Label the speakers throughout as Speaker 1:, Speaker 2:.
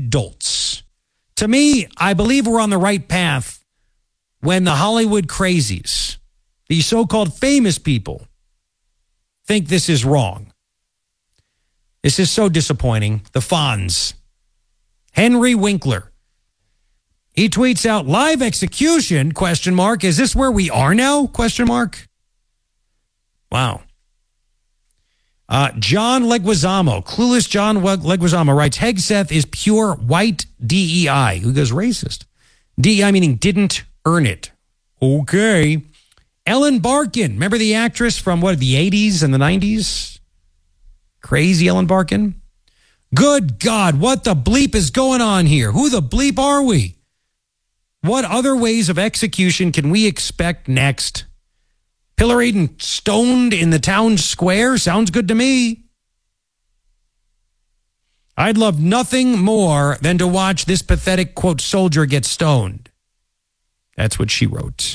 Speaker 1: adults. To me, I believe we're on the right path when the Hollywood crazies, the so-called famous people, think this is wrong. This is so disappointing. The Fonz. Henry Winkler. He tweets out, live execution, ? Is this where we are now? ? Wow. John Leguizamo, clueless John Leguizamo writes, Hegseth is pure white DEI. Who goes racist? DEI meaning didn't earn it. Okay. Ellen Barkin, remember the actress from the 80s and the 90s? Crazy Ellen Barkin. Good God, what the bleep is going on here? Who the bleep are we? What other ways of execution can we expect next? Pilloried and stoned in the town square? Sounds good to me. I'd love nothing more than to watch this pathetic, quote, soldier get stoned. That's what she wrote.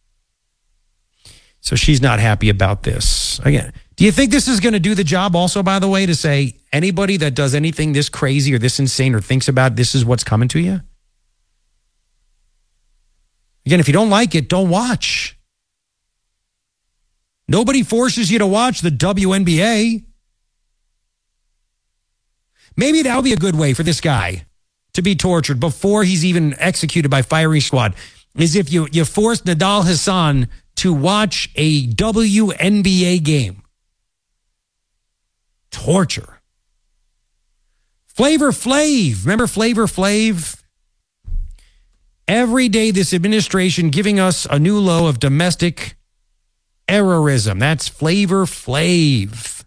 Speaker 1: So she's not happy about this. Again, do you think this is going to do the job also, by the way, to say anybody that does anything this crazy or this insane or thinks about this is what's coming to you? Again, if you don't like it, don't watch. Nobody forces you to watch the WNBA. Maybe that would be a good way for this guy to be tortured before he's even executed by firing squad, is if you force Nadal Hassan to watch a WNBA game. Torture. Flavor Flav. Remember Flavor Flav? Every day this administration giving us a new low of domestic errorism. That's Flavor Flav.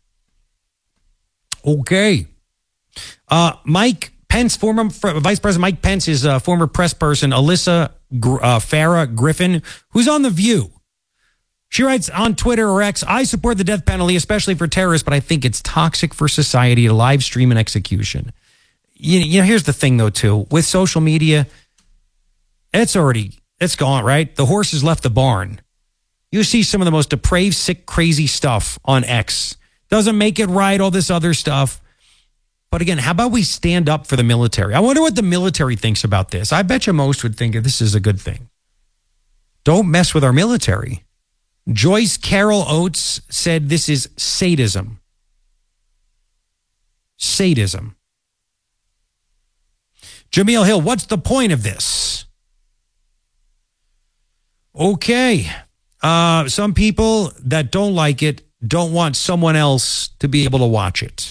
Speaker 1: Okay. Mike Pence, former Vice President Mike Pence, is former press person Alyssa Farah Griffin, who's on The View. She writes on Twitter or X, I support the death penalty, especially for terrorists, but I think it's toxic for society to live stream an execution. You know, here's the thing, though, too. With social media, it's gone, right? The horse has left the barn. You see some of the most depraved, sick, crazy stuff on X. Doesn't make it right, all this other stuff. But again, how about we stand up for the military? I wonder what the military thinks about this. I bet you most would think this is a good thing. Don't mess with our military. Joyce Carol Oates said this is sadism. Sadism. Jameel Hill, what's the point of this? Okay. Some people that don't like it don't want someone else to be able to watch it.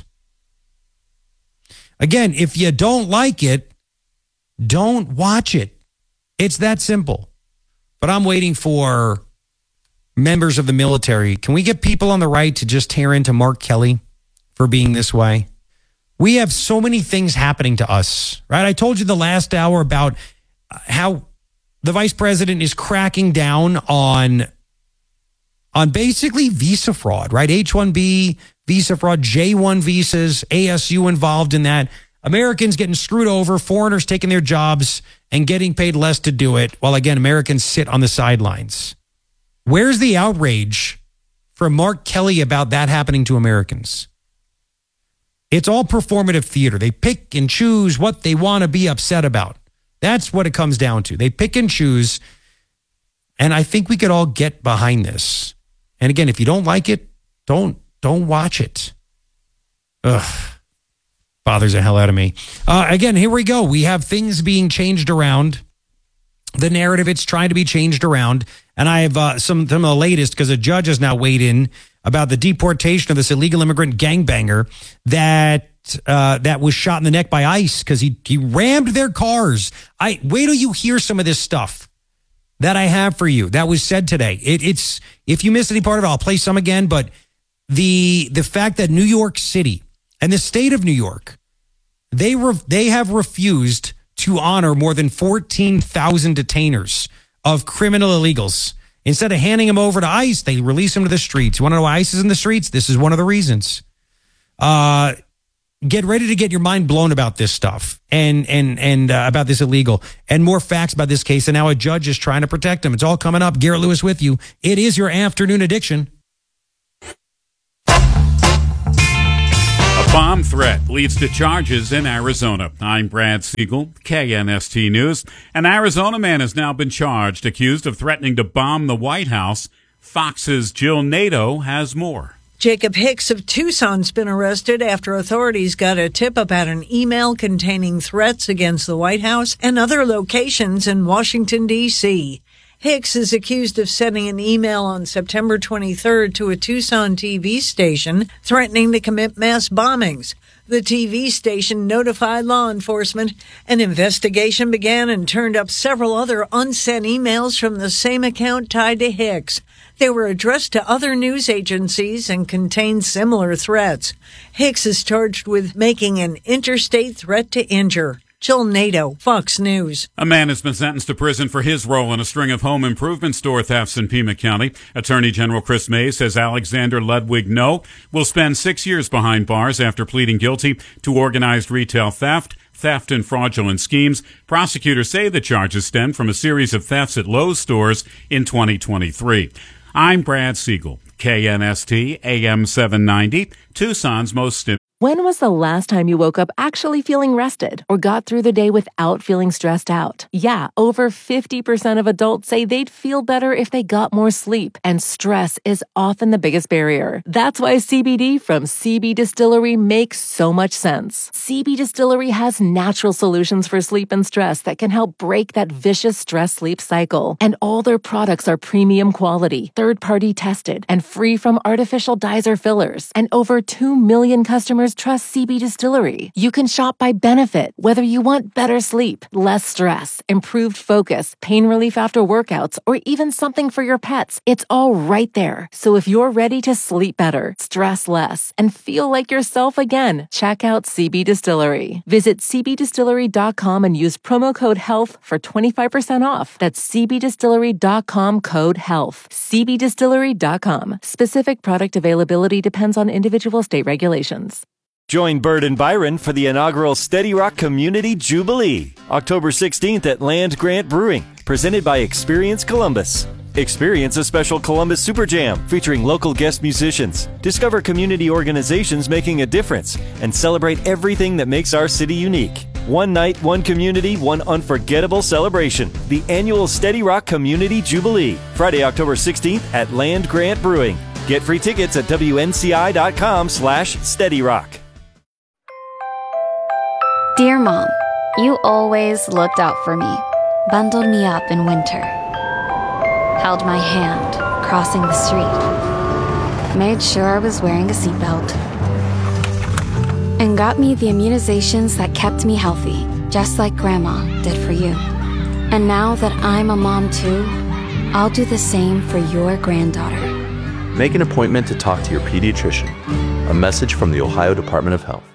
Speaker 1: Again, if you don't like it, don't watch it. It's that simple. But I'm waiting for members of the military. Can we get people on the right to just tear into Mark Kelly for being this way? We have so many things happening to us, right? I told you the last hour about how the vice president is cracking down on basically visa fraud, right? H-1B, visa fraud, J-1 visas, ASU involved in that. Americans getting screwed over, foreigners taking their jobs and getting paid less to do it, while, again, Americans sit on the sidelines. Where's the outrage from Mark Kelly about that happening to Americans? It's all performative theater. They pick and choose what they want to be upset about. That's what it comes down to. They pick and choose, and I think we could all get behind this. And again, if you don't like it, don't watch it. Ugh. Bothers the hell out of me. Again, here we go. We have things being changed around. The narrative, it's trying to be changed around. And I have some of the latest, because a judge has now weighed in about the deportation of this illegal immigrant gangbanger that was shot in the neck by ICE because he rammed their cars. Wait till you hear some of this stuff that I have for you that was said today. It's if you missed any part of it, I'll play some again. But the fact that New York City and the state of New York, they have refused to honor more than 14,000 detainers of criminal illegals. Instead of handing them over to ICE, they release them to the streets. You want to know why ICE is in the streets? This is one of the reasons. Get ready to get your mind blown about this stuff and about this illegal, and more facts about this case. And now a judge is trying to protect them. It's all coming up. Garrett Lewis with you. It is your afternoon addiction.
Speaker 2: Bomb threat leads to charges in Arizona. I'm Brad Siegel, KNST News. An Arizona man has now been charged, accused of threatening to bomb the White House. Fox's Jill Nato has more.
Speaker 3: Jacob Hicks of Tucson's been arrested after authorities got a tip about an email containing threats against the White House and other locations in Washington, D.C. Hicks is accused of sending an email on September 23rd to a Tucson TV station threatening to commit mass bombings. The TV station notified law enforcement. An investigation began and turned up several other unsent emails from the same account tied to Hicks. They were addressed to other news agencies and contained similar threats. Hicks is charged with making an interstate threat to injure. Jill Nato, Fox News.
Speaker 2: A man has been sentenced to prison for his role in a string of home improvement store thefts in Pima County. Attorney General Chris Mays says Alexander Ludwig No will spend 6 years behind bars after pleading guilty to organized retail theft and fraudulent schemes. Prosecutors say the charges stem from a series of thefts at Lowe's stores in 2023. I'm Brad Siegel, KNST AM 790, Tucson's most
Speaker 4: When was the last time you woke up actually feeling rested or got through the day without feeling stressed out? Yeah, over 50% of adults say they'd feel better if they got more sleep, and stress is often the biggest barrier. That's why CBD from CB Distillery makes so much sense. CB Distillery has natural solutions for sleep and stress that can help break that vicious stress-sleep cycle. And all their products are premium quality, third-party tested, and free from artificial dyes or fillers. And over 2 million customers trust CB Distillery. You can shop by benefit, whether you want better sleep, less stress, improved focus, pain relief after workouts, or even something for your pets. It's all right there. So if you're ready to sleep better, stress less, and feel like yourself again, check out CB Distillery. Visit cbdistillery.com and use promo code HEALTH for 25% off. That's cbdistillery.com code HEALTH. cbdistillery.com. Specific product availability depends on individual state regulations.
Speaker 5: Join Bird and Byron for the inaugural Steady Rock Community Jubilee, October 16th at Land Grant Brewing, presented by Experience Columbus. Experience a special Columbus Super Jam featuring local guest musicians. Discover community organizations making a difference and celebrate everything that makes our city unique. One night, one community, one unforgettable celebration. The annual Steady Rock Community Jubilee, Friday, October 16th at Land Grant Brewing. Get free tickets at WNCI.com/SteadyRock.
Speaker 6: Dear Mom, you always looked out for me, bundled me up in winter, held my hand crossing the street, made sure I was wearing a seatbelt, and got me the immunizations that kept me healthy, just like Grandma did for you. And now that I'm a mom too, I'll do the same for your granddaughter.
Speaker 7: Make an appointment to talk to your pediatrician. A message from the Ohio Department of Health.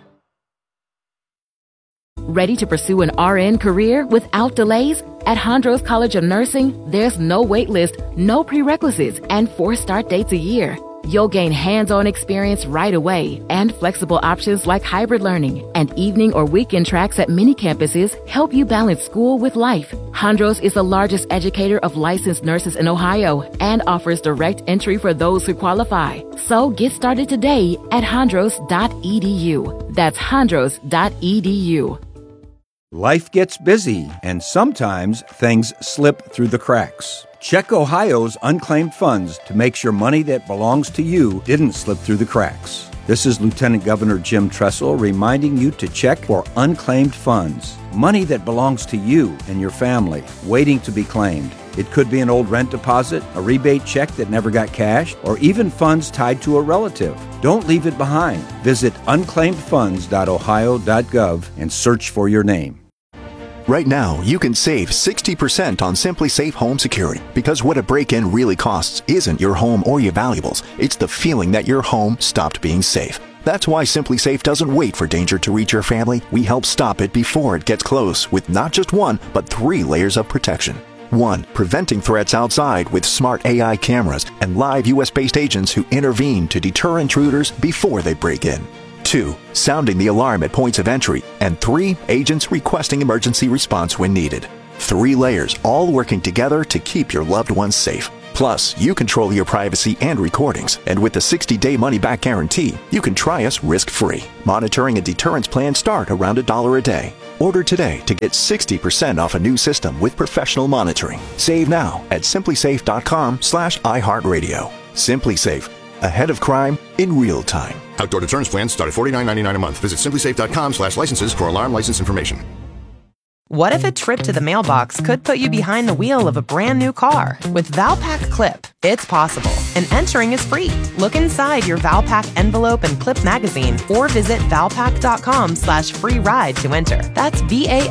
Speaker 8: Ready to pursue an RN career without delays? At Hondros College of Nursing, there's no wait list, no prerequisites, and 4 start dates a year. You'll gain hands-on experience right away, and flexible options like hybrid learning and evening or weekend tracks at many campuses help you balance school with life. Hondros is the largest educator of licensed nurses in Ohio and offers direct entry for those who qualify. So get started today at hondros.edu. That's hondros.edu.
Speaker 9: Life gets busy, and sometimes things slip through the cracks. Check Ohio's unclaimed funds to make sure money that belongs to you didn't slip through the cracks. This is Lieutenant Governor Jim Tressel reminding you to check for unclaimed funds. Money that belongs to you and your family, waiting to be claimed. It could be an old rent deposit, a rebate check that never got cashed, or even funds tied to a relative. Don't leave it behind. Visit unclaimedfunds.ohio.gov and search for your name.
Speaker 10: Right now, you can save 60% on SimpliSafe Home Security, because what a break-in really costs isn't your home or your valuables. It's the feeling that your home stopped being safe. That's why SimpliSafe doesn't wait for danger to reach your family. We help stop it before it gets close with not just 1, but 3 layers of protection. 1. Preventing threats outside with smart AI cameras and live US-based agents who intervene to deter intruders before they break in. 2. Sounding the alarm at points of entry. And 3. Agents requesting emergency response when needed. 3 layers, all working together to keep your loved ones safe. Plus, you control your privacy and recordings. And with the 60-day money-back guarantee, you can try us risk-free. Monitoring and deterrence plans start around $1 a day. Order today to get 60% off a new system with professional monitoring. Save now at simplisafe.com/iHeartRadio. SimpliSafe. Ahead of crime in real time.
Speaker 11: Outdoor deterrence plans start at $49.99 a month. Visit simplisafe.com/licenses for alarm license information.
Speaker 12: What if a trip to the mailbox could put you behind the wheel of a brand new car? With Valpak Clip, it's possible, and entering is free. Look inside your Valpak envelope and clip magazine, or visit valpak.com/free ride to enter. That's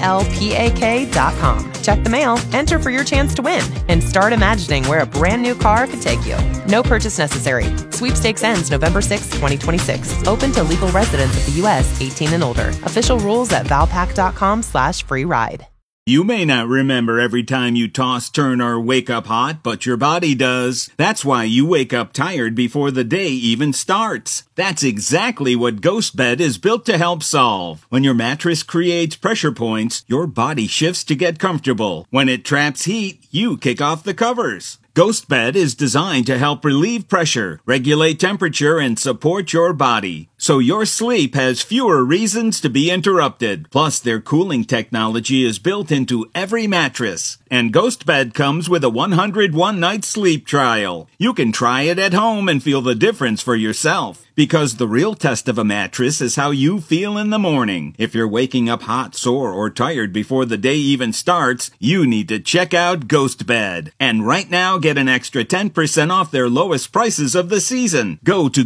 Speaker 12: VALPAK.com. Check the mail, enter for your chance to win, and start imagining where a brand new car could take you. No purchase necessary. Sweepstakes ends November 6, 2026. Open to legal residents of the U.S. 18 and older. Official rules at valpak.com/free ride.
Speaker 13: You may not remember every time you toss, turn, or wake up hot, but your body does. That's why you wake up tired before the day even starts. That's exactly what GhostBed is built to help solve. When your mattress creates pressure points, your body shifts to get comfortable. When it traps heat, you kick off the covers. GhostBed is designed to help relieve pressure, regulate temperature, and support your body, so your sleep has fewer reasons to be interrupted. Plus, their cooling technology is built into every mattress. And GhostBed comes with a 101-night sleep trial. You can try it at home and feel the difference for yourself. Because the real test of a mattress is how you feel in the morning. If you're waking up hot, sore, or tired before the day even starts, you need to check out GhostBed. And right now, get an extra 10% off their lowest prices of the season. Go to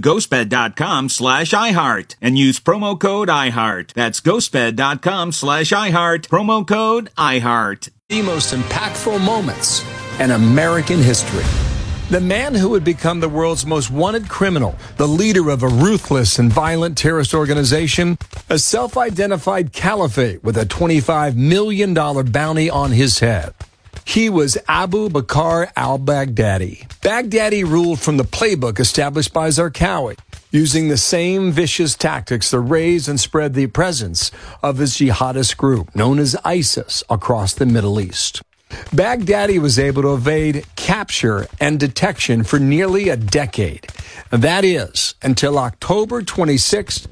Speaker 13: ghostbed.com/iHeart and use promo code iHeart. That's ghostbed.com/iHeart, promo code iHeart.
Speaker 14: The most impactful moments in American history. The man who would become the world's most wanted criminal, the leader of a ruthless and violent terrorist organization, a self-identified caliphate with a $25 million bounty on his head. He was Abu Bakr al-Baghdadi. Baghdadi ruled from the playbook established by Zarqawi, using the same vicious tactics to raise and spread the presence of his jihadist group, known as ISIS, across the Middle East. Baghdadi was able to evade capture and detection for nearly a decade. That is, until October 26,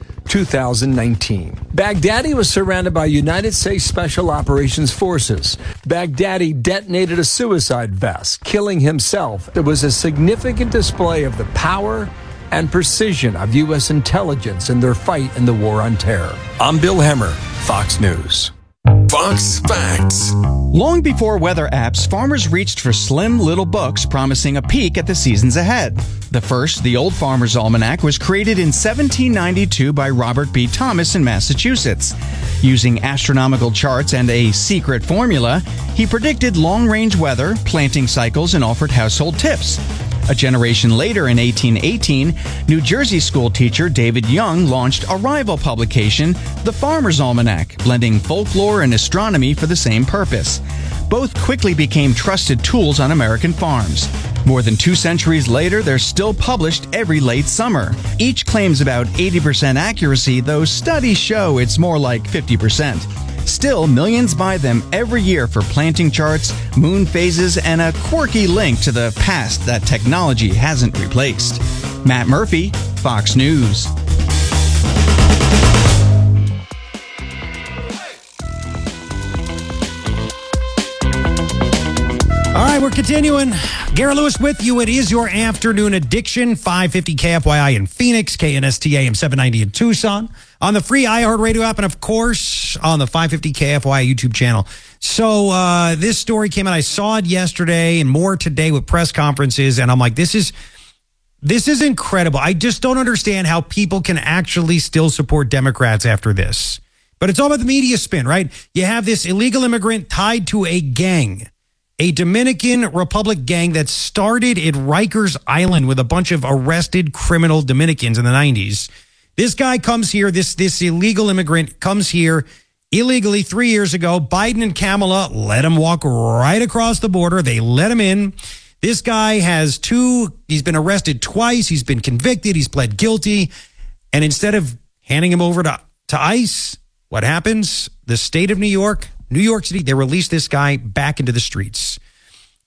Speaker 14: 2019. Baghdadi was surrounded by United States Special Operations Forces. Baghdadi detonated a suicide vest, killing himself. It was a significant display of the power and precision of U.S. intelligence in their fight in the war on terror. I'm Bill Hemmer, Fox News.
Speaker 15: Fox Facts. Long before weather apps, farmers reached for slim little books promising a peek at the seasons ahead. The first, the Old Farmer's Almanac, was created in 1792 by Robert B. Thomas in Massachusetts. Using astronomical charts and a secret formula, he predicted long-range weather, planting cycles, and offered household tips. A generation later, in 1818, New Jersey school teacher David Young launched a rival publication, The Farmer's Almanac, blending folklore and astronomy for the same purpose. Both quickly became trusted tools on American farms. More than 2 centuries later, they're still published every late summer. Each claims about 80% accuracy, though studies show it's more like 50%. Still, millions buy them every year for planting charts, moon phases, and a quirky link to the past that technology hasn't replaced. Matt Murphy, Fox News.
Speaker 1: All right, we're continuing. Garrett Lewis with you. It is your afternoon addiction. 550 KFYI in Phoenix, KNST AM 790 in Tucson, on the free iHeartRadio app, and of course on the 550 KFYI YouTube channel. So this story came out. I saw it yesterday and more today with press conferences, and I'm like, this is incredible. I just don't understand how people can actually still support Democrats after this. But it's all about the media spin, right? You have this illegal immigrant tied to a gang, a Dominican Republic gang that started at Rikers Island with a bunch of arrested criminal Dominicans in the 90s. This guy comes here, this illegal immigrant comes here illegally 3 years ago. Biden and Kamala let him walk right across the border. They let him in. This guy he's been arrested twice. He's been convicted. He's pled guilty. And instead of handing him over to ICE, what happens? The state of New York City, they release this guy back into the streets.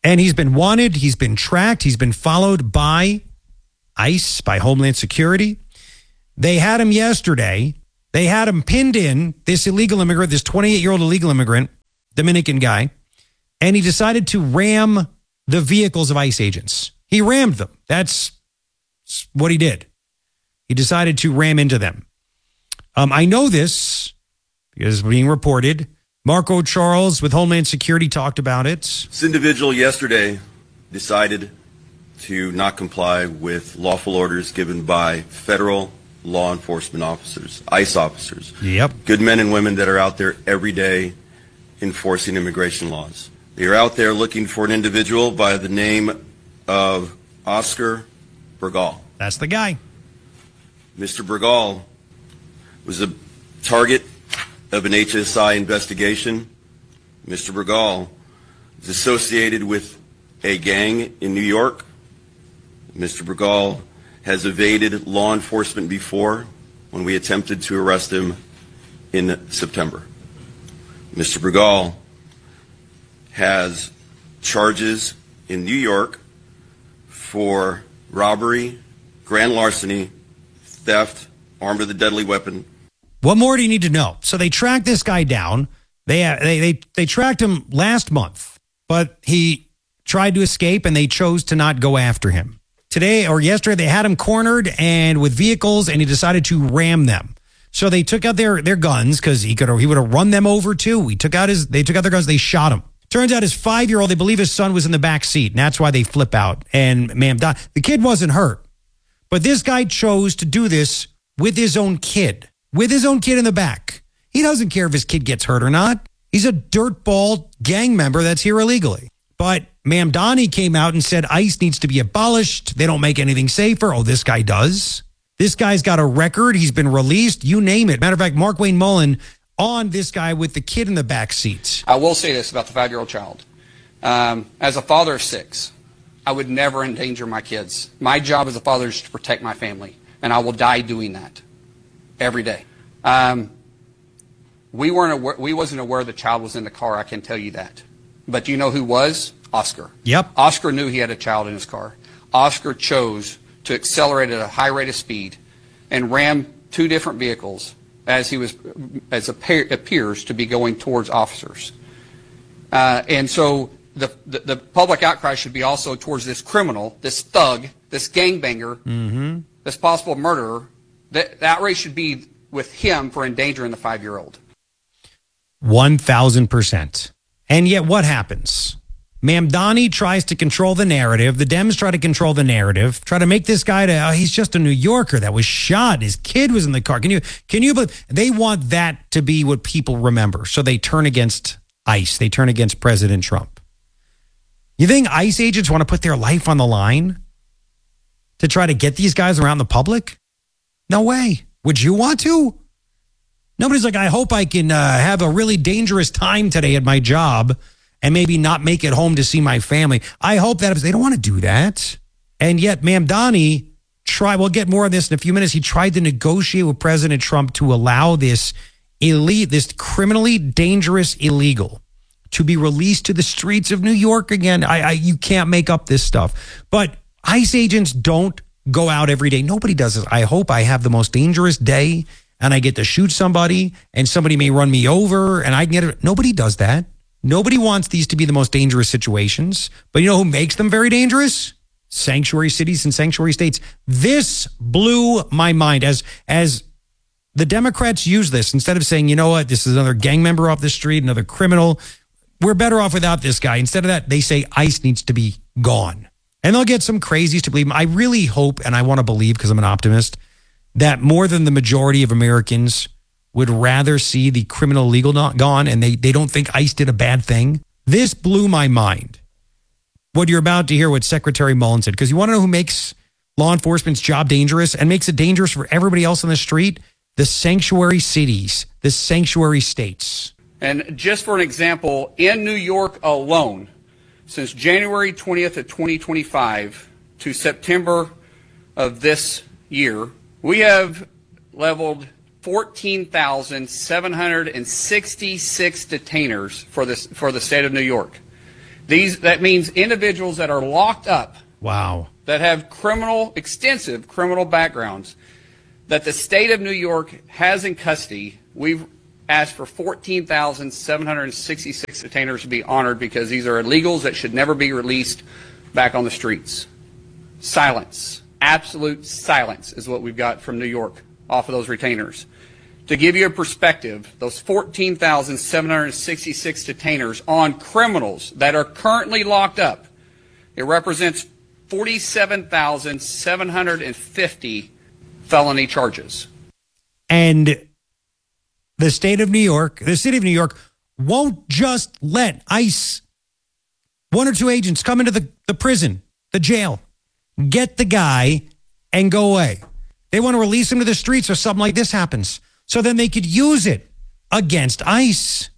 Speaker 1: And he's been wanted. He's been tracked. He's been followed by ICE, by Homeland Security. They had him yesterday. They had him pinned in, this illegal immigrant, this 28-year-old illegal immigrant, Dominican guy, and he decided to ram the vehicles of ICE agents. He rammed them. That's what he did. He decided to ram into them. I know this because it's being reported. Marco Charles with Homeland Security talked about it.
Speaker 16: This individual yesterday decided to not comply with lawful orders given by federal law enforcement officers, ICE officers.
Speaker 1: Yep.
Speaker 16: Good men and women that are out there every day enforcing immigration laws. They are out there looking for an individual by the name of Oscar Bergal.
Speaker 1: That's the guy.
Speaker 16: Mr. Bergal was a target of an HSI investigation. Mr. Bergal is associated with a gang in New York. Mr. Bergal has evaded law enforcement before when we attempted to arrest him in September. Mr. Bergal has charges in New York for robbery, grand larceny, theft, armed with a deadly weapon.
Speaker 1: What more do you need to know? So they tracked this guy down. They tracked him last month, but he tried to escape and they chose to not go after him. Today or yesterday, they had him cornered and with vehicles, and he decided to ram them. So they took out their guns because he would have run them over too. They took out their guns. They shot him. Turns out his 5-year-old, they believe his son was in the back seat, and that's why they flip out. And the kid wasn't hurt, but this guy chose to do this with his own kid in the back. He doesn't care if his kid gets hurt or not. He's a dirtball gang member that's here illegally. But Mamdani came out and said ICE needs to be abolished. They don't make anything safer. Oh, this guy does. This guy's got a record. He's been released. You name it. Matter of fact, Mark Wayne Mullen on this guy with the kid in the back seat.
Speaker 17: I will say this about the 5-year-old child. As a father of 6, I would never endanger my kids. My job as a father is to protect my family, and I will die doing that every day. We wasn't aware the child was in the car, I can tell you that. But you know who was? Oscar.
Speaker 1: Yep.
Speaker 17: Oscar knew he had a child in his car. Oscar chose to accelerate at a high rate of speed and ram 2 different vehicles as appears to be going towards officers. And so the public outcry should be also towards this criminal, this thug, this gangbanger, this possible murderer. The outrage should be with him for endangering the 5-year-old.
Speaker 1: 1,000%. And yet what happens? Mamdani tries to control the narrative. The Dems try to control the narrative, try to make this guy he's just a New Yorker that was shot. His kid was in the car. Can you believe they want that to be what people remember? So they turn against ICE. They turn against President Trump. You think ICE agents want to put their life on the line to try to get these guys around the public? No way. Would you want to? Nobody's like, I hope I can have a really dangerous time today at my job and maybe not make it home to see my family. I hope that they don't want to do that. And yet Mamdani we'll get more of this in a few minutes. He tried to negotiate with President Trump to allow this criminally dangerous illegal to be released to the streets of New York again. You can't make up this stuff. But ICE agents don't go out every day. Nobody does this. I hope I have the most dangerous day and I get to shoot somebody and somebody may run me over and I can get it. Nobody does that. Nobody wants these to be the most dangerous situations. But you know who makes them very dangerous? Sanctuary cities and sanctuary states. This blew my mind as the Democrats use this instead of saying, you know what, this is another gang member off the street, another criminal. We're better off without this guy. Instead of that, they say ICE needs to be gone. And they'll get some crazies to believe. I really hope, and I want to believe because I'm an optimist, that more than the majority of Americans would rather see the criminal legal gone and they don't think ICE did a bad thing. This blew my mind. What you're about to hear what Secretary Mullen said, because you want to know who makes law enforcement's job dangerous and makes it dangerous for everybody else on the street? The sanctuary cities, the sanctuary states.
Speaker 17: And just for an example, in New York alone, since January 20th of 2025 to September of this year, we have leveled 14,766 detainers for the state of New York. That means individuals that are locked up.
Speaker 1: Wow.
Speaker 17: That have extensive criminal backgrounds that the state of New York has in custody. We've asked for 14,766 detainers to be honored because these are illegals that should never be released back on the streets. Silence. Absolute silence is what we've got from New York off of those retainers. To give you a perspective, those 14,766 detainers on criminals that are currently locked up, it represents 47,750 felony charges.
Speaker 1: And the city of New York won't just let ICE, one or two agents, come into the prison, the jail, get the guy, and go away. They want to release him to the streets or something like this happens. So then they could use it against ICE.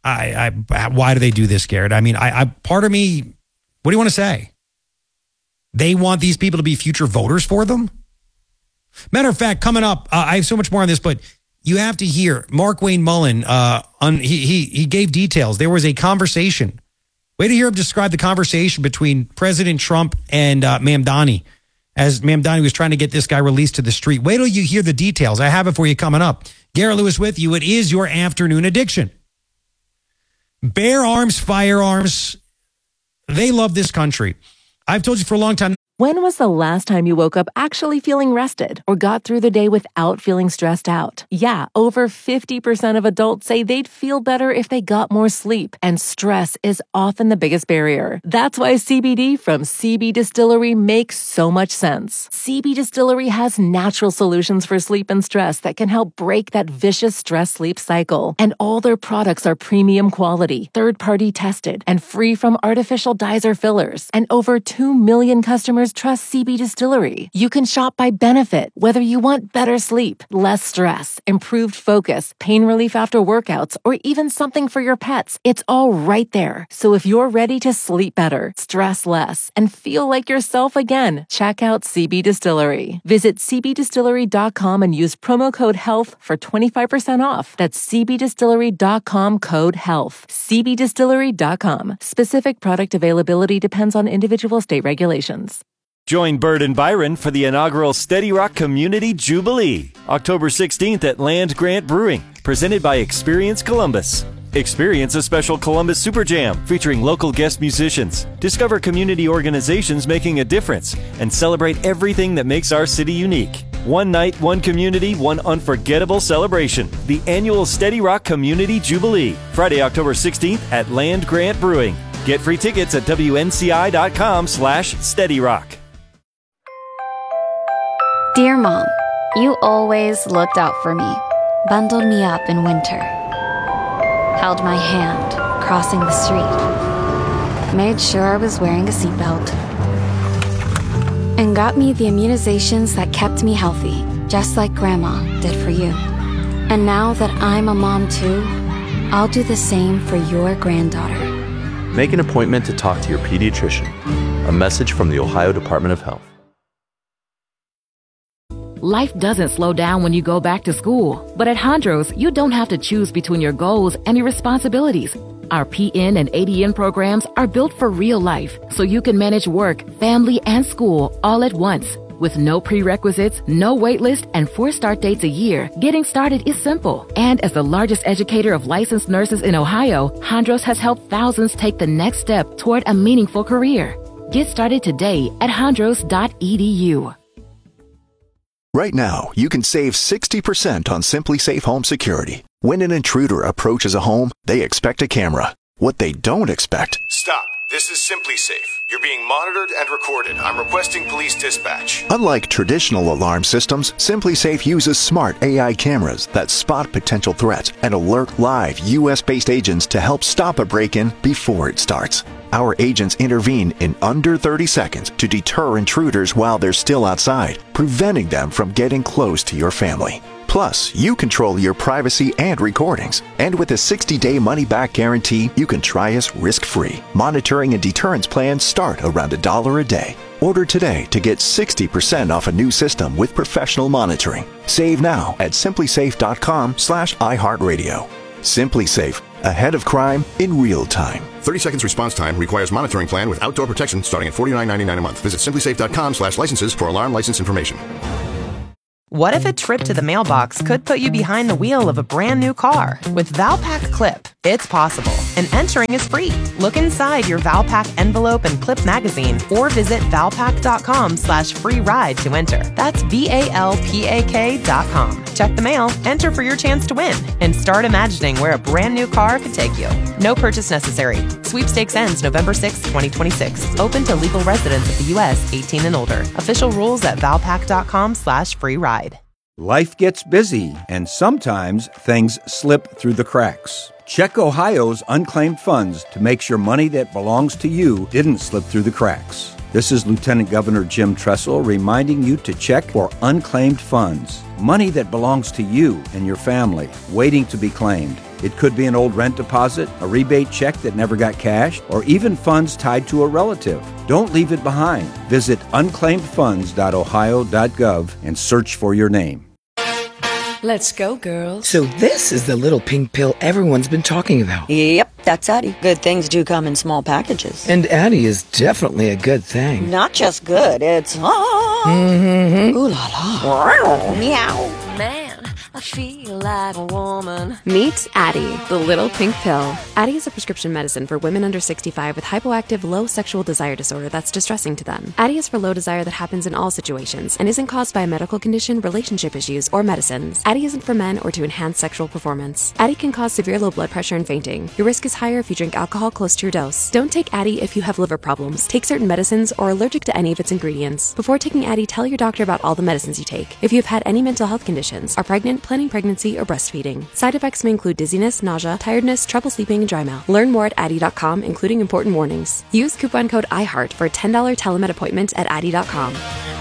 Speaker 1: Why do they do this, Garrett? I mean, part of me, what do you want to say? They want these people to be future voters for them? Matter of fact, coming up, I have so much more on this, but you have to hear Markwayne Mullin. He gave details. There was a conversation. Wait to hear him describe the conversation between President Trump and Mamdani, as Mamdani was trying to get this guy released to the street. Wait till you hear the details. I have it for you coming up. Garrett Lewis with you. It is your afternoon addiction. Bear Arms Firearms, they love this country. I've told you for a long time.
Speaker 4: When was the last time you woke up actually feeling rested or got through the day without feeling stressed out? Yeah, over 50% of adults say they'd feel better if they got more sleep, and stress is often the biggest barrier. That's why CBD from CB Distillery makes so much sense. CB Distillery has natural solutions for sleep and stress that can help break that vicious stress-sleep cycle. And all their products are premium quality, third-party tested, and free from artificial dyes or fillers. And over 2 million customers trust CB Distillery. You can shop by benefit, whether you want better sleep, less stress, improved focus, pain relief after workouts, or even something for your pets. It's all right there. So if you're ready to sleep better, stress less, and feel like yourself again, check out CB Distillery. Visit cbdistillery.com and use promo code HEALTH for 25% off. That's cbdistillery.com, code HEALTH. cbdistillery.com. Specific product availability depends on individual state regulations.
Speaker 5: Join Bird and Byron for the inaugural Steady Rock Community Jubilee, October 16th at Land Grant Brewing, presented by Experience Columbus. Experience a special Columbus Super Jam featuring local guest musicians, discover community organizations making a difference, and celebrate everything that makes our city unique. One night, one community, one unforgettable celebration. The annual Steady Rock Community Jubilee, Friday, October 16th at Land Grant Brewing. Get free tickets at WNCI.com/SteadyRock.
Speaker 6: Dear Mom, you always looked out for me, bundled me up in winter, held my hand crossing the street, made sure I was wearing a seatbelt, and got me the immunizations that kept me healthy, just like Grandma did for you. And now that I'm a mom too, I'll do the same for your granddaughter.
Speaker 7: Make an appointment to talk to your pediatrician. A message from the Ohio Department of Health.
Speaker 8: Life doesn't slow down when you go back to school. But at Hondros, you don't have to choose between your goals and your responsibilities. Our PN and ADN programs are built for real life, so you can manage work, family, and school all at once. With no prerequisites, no wait list, and 4 start dates a year, getting started is simple. And as the largest educator of licensed nurses in Ohio, Hondros has helped thousands take the next step toward a meaningful career. Get started today at hondros.edu.
Speaker 10: Right now, you can save 60% on Simply Safe Home Security. When an intruder approaches a home, they expect a camera. What they don't expect...
Speaker 18: Stop. This is Simply Safe. You're being monitored and recorded. I'm requesting police dispatch.
Speaker 10: Unlike traditional alarm systems, Simply Safe uses smart AI cameras that spot potential threats and alert live U.S.-based agents to help stop a break-in before it starts. Our agents intervene in under 30 seconds to deter intruders while they're still outside, preventing them from getting close to your family. Plus, you control your privacy and recordings. And with a 60-day money-back guarantee, you can try us risk-free. Monitoring and deterrence plans start around $1 a day. Order today to get 60% off a new system with professional monitoring. Save now at simplysafe.com/iHeartRadio. Simply Safe. Ahead of crime in real time.
Speaker 11: 30 seconds response time requires monitoring plan with outdoor protection starting at $49.99 a month. Visit simplysafe.com/licenses for alarm license information.
Speaker 12: What if a trip to the mailbox could put you behind the wheel of a brand new car? With Valpak Clip, it's possible, and entering is free. Look inside your Valpak envelope and clip magazine, or visit valpak.com/free ride to enter. That's VALPAK.com. Check the mail, enter for your chance to win, and start imagining where a brand new car could take you. No purchase necessary. Sweepstakes ends November 6, 2026. Open to legal residents of the U.S. 18 and older. Official rules at valpak.com/free ride.
Speaker 9: Life gets busy, and sometimes things slip through the cracks. Check Ohio's unclaimed funds to make sure money that belongs to you didn't slip through the cracks. This is Lieutenant Governor Jim Tressel reminding you to check for unclaimed funds. Money that belongs to you and your family, waiting to be claimed. It could be an old rent deposit, a rebate check that never got cashed, or even funds tied to a relative. Don't leave it behind. Visit unclaimedfunds.ohio.gov and search for your name.
Speaker 19: Let's go, girls.
Speaker 20: So this is the little pink pill everyone's been talking about.
Speaker 19: Yep, that's Addie. Good things do come in small packages.
Speaker 20: And Addie is definitely a good thing.
Speaker 19: Not just good, it's ooh la la. Meow.
Speaker 21: Man, I feel like a woman. Meet Addie, the little pink pill. Addie is a prescription medicine for women under 65 with hypoactive low sexual desire disorder that's distressing to them. Addie is for low desire that happens in all situations and isn't caused by a medical condition, relationship issues, or medicines. Addie isn't for men or to enhance sexual performance. Addie can cause severe low blood pressure and fainting. Your risk is higher if you drink alcohol close to your dose. Don't take Addie if you have liver problems, take certain medicines, or are allergic to any of its ingredients. Before taking Addie, tell your doctor about all the medicines you take. If you have had any mental health conditions, are pregnant, planning pregnancy, or breastfeeding. Side effects may include dizziness, nausea, tiredness, trouble sleeping, and dry mouth. Learn more at Addie.com, including important warnings. Use coupon code IHEART for a $10 telemed appointment at Addie.com.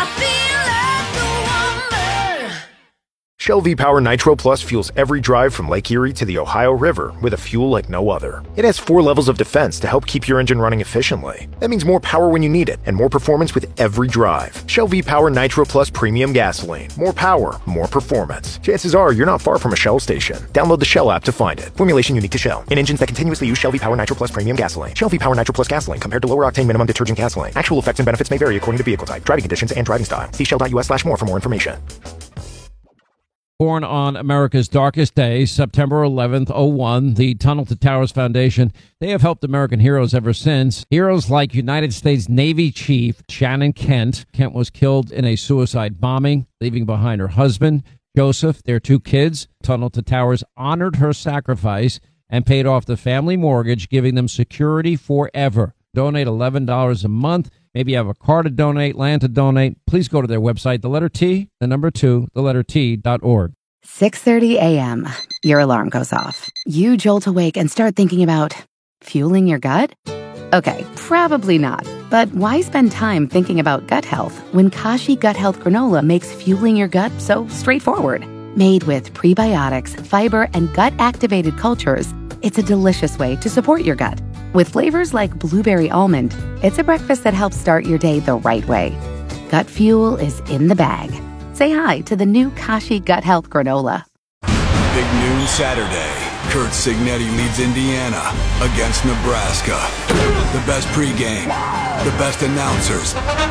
Speaker 18: Shell V-Power Nitro Plus fuels every drive from Lake Erie to the Ohio River with a fuel like no other. It has 4 levels of defense to help keep your engine running efficiently. That means more power when you need it and more performance with every drive. Shell V-Power Nitro Plus Premium Gasoline. More power, more performance. Chances are you're not far from a Shell station. Download the Shell app to find it. Formulation unique to Shell. In engines that continuously use Shell V-Power Nitro Plus Premium Gasoline. Shell V-Power Nitro Plus Gasoline compared to lower octane minimum detergent gasoline. Actual effects and benefits may vary according to vehicle type, driving conditions, and driving style. See shell.us/more for more information.
Speaker 22: Born on America's darkest day, September 11th, 01, the Tunnel to Towers Foundation, they have helped American heroes ever since. Heroes like United States Navy Chief Shannon Kent. Kent was killed in a suicide bombing, leaving behind her husband, Joseph, their 2 kids. Tunnel to Towers honored her sacrifice and paid off the family mortgage, giving them security forever. Donate $11 a month. Maybe you have a car to donate, land to donate. Please go to their website, the letter T, the number 2, the letter T.org.
Speaker 23: 6:30 a.m. Your alarm goes off. You jolt awake and start thinking about fueling your gut? Okay, probably not. But why spend time thinking about gut health when Kashi Gut Health Granola makes fueling your gut so straightforward? Made with prebiotics, fiber, and gut-activated cultures, it's a delicious way to support your gut. With flavors like blueberry almond, it's a breakfast that helps start your day the right way. Gut fuel is in the bag. Say hi to the new Kashi Gut Health Granola.
Speaker 24: Big noon Saturday. Kurt Signetti leads Indiana against Nebraska. The best pregame, the best announcers.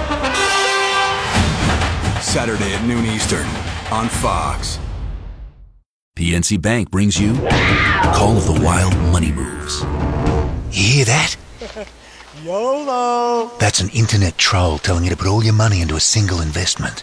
Speaker 24: Saturday at noon Eastern on Fox.
Speaker 25: PNC Bank brings you Call of the Wild Money Moves. You hear that?
Speaker 26: YOLO!
Speaker 25: That's an internet troll telling you to put all your money into a single investment.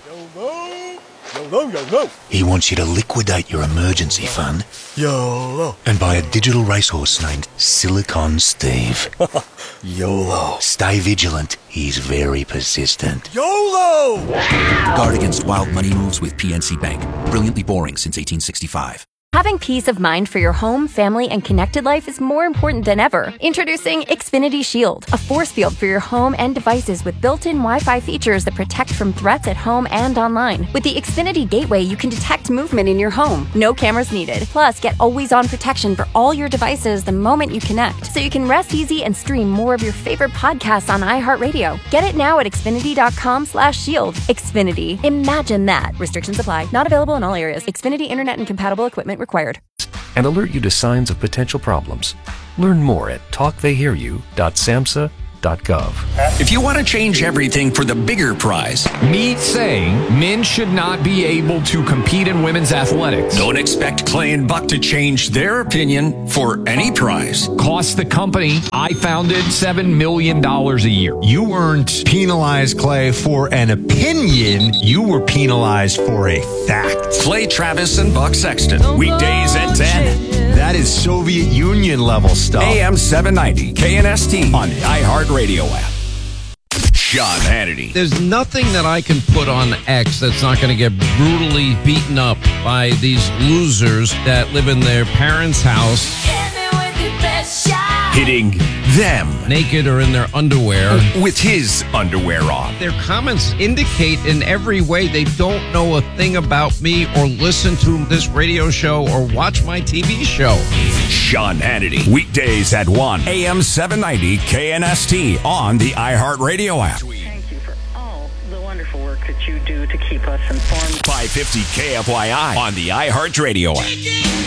Speaker 26: YOLO!
Speaker 25: He wants you to liquidate your emergency fund
Speaker 26: YOLO!
Speaker 25: and buy a digital racehorse named Silicon Steve.
Speaker 26: YOLO!
Speaker 25: Stay vigilant. He's very persistent.
Speaker 26: YOLO!
Speaker 25: Guard against wild money moves with PNC Bank. Brilliantly boring since 1865.
Speaker 27: Having peace of mind for your home, family, and connected life is more important than ever. Introducing Xfinity Shield, a force field for your home and devices with built-in Wi-Fi features that protect from threats at home and online. With the Xfinity Gateway, you can detect movement in your home. No cameras needed. Plus, get always-on protection for all your devices the moment you connect, so you can rest easy and stream more of your favorite podcasts on iHeartRadio. Get it now at Xfinity.com/shield. Xfinity. Imagine that. Restrictions apply. Not available in all areas. Xfinity Internet and compatible equipment required.
Speaker 2: and alert you to signs of potential problems. Learn more at talktheyhearyou.samhsa.gov.
Speaker 3: If you want to change everything for the bigger prize,
Speaker 13: meet saying men should not be able to compete in women's athletics.
Speaker 3: Don't expect Clay and Buck to change their opinion for any prize.
Speaker 13: Cost the company I founded $7 million a year.
Speaker 14: You weren't penalized, Clay, for an opinion. You were penalized for a fact.
Speaker 3: Clay Travis and Buck Sexton. Weekdays at 10.
Speaker 14: That is Soviet Union level stuff.
Speaker 3: AM 790 KNST on the iHeartRadio app. Sean Hannity.
Speaker 22: There's nothing that I can put on X that's not going to get brutally beaten up by these losers that live in their parents' house.
Speaker 3: Hitting them.
Speaker 22: Naked or in their underwear.
Speaker 3: With his underwear on.
Speaker 22: Their comments indicate in every way they don't know a thing about me or listen to this radio show or watch my TV show.
Speaker 3: Sean Hannity. Weekdays at 1. AM 790 KNST on the iHeartRadio app.
Speaker 15: Thank you for all the wonderful work that you do to keep us informed.
Speaker 3: 550 KFYI on the iHeartRadio app.